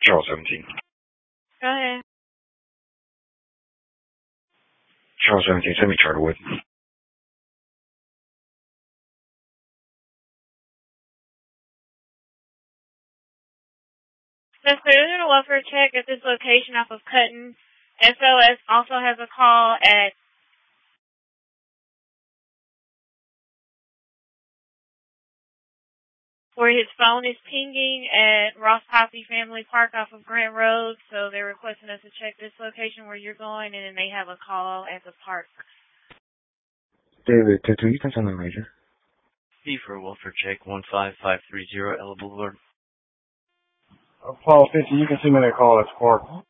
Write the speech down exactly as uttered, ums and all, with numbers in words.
Channel seventeen. Go ahead. Channel seventeen, send me Charterwood. Since there isn't a welfare check at this location off of Cutton, S O S also has a call at where his phone is pinging at Ross Posse Family Park off of Grant Road, so they're requesting us to check this location where you're going, and then they have a call at the park. David, two two, you can send the major. P for welfare check one five five three zero Ella Boulevard. Apollo fifty, you can send me that call at the park.